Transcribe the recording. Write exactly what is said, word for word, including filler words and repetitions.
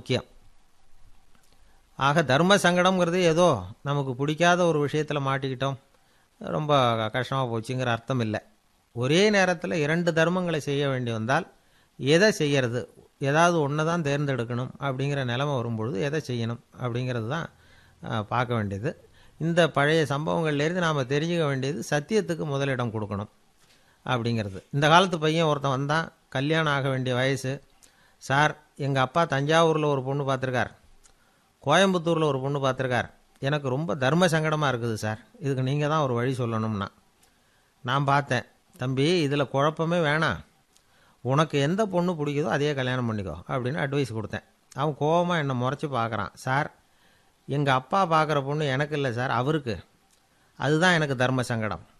முக்கியம். ஆக தர்ம சங்கடம்ங்கிறது ஏதோ நமக்கு பிடிக்காத ஒரு விஷயத்தில் மாட்டிக்கிட்டோம், ரொம்ப கஷ்டமாக போச்சுங்கிற அர்த்தம் இல்லை. ஒரே நேரத்தில் இரண்டு தர்மங்களை செய்ய வேண்டி வந்தால் எதை செய்யறது, ஏதாவது ஒன்று தான் தேர்ந்தெடுக்கணும் அப்படிங்கிற நிலைமை வரும்பொழுது எதை செய்யணும் அப்படிங்கிறது தான் பார்க்க வேண்டியது. இந்த பழைய சம்பவங்கள்லேருந்து நாம் தெரிஞ்சுக்க வேண்டியது சத்தியத்துக்கு முதலிடம் கொடுக்கணும் அப்படிங்கிறது. இந்த காலத்து பையன் ஒருத்தன் வந்தான், கல்யாணம் ஆக வேண்டிய வயசு. சார், எங்கள் அப்பா தஞ்சாவூரில் ஒரு பொண்ணு பார்த்துருக்கார், கோயம்புத்தூரில் ஒரு பொண்ணு பார்த்துருக்கார், எனக்கு ரொம்ப தர்ம சங்கடமாக இருக்குது சார், இதுக்கு நீங்கள் தான் ஒரு வழி சொல்லணும்னா. நான் பார்த்தேன், தம்பி இதில் குழப்பமே வேணாம், உனக்கு எந்த பொண்ணு பிடிக்குதோ அதையே கல்யாணம் பண்ணிக்கோ அப்படின்னு அட்வைஸ் கொடுத்தேன். அவன் கோபமாக என்னை முறைச்சி பார்க்குறான். சார், எங்கள் அப்பா பார்க்குற பொண்ணு எனக்கு இல்லை சார், அவருக்கு, அதுதான் எனக்கு தர்ம சங்கடம்.